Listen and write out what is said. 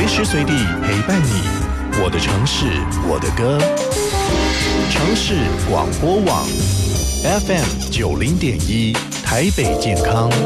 时随地陪伴你，我的城市，我的歌。城市广播网 FM 90.1，台北健康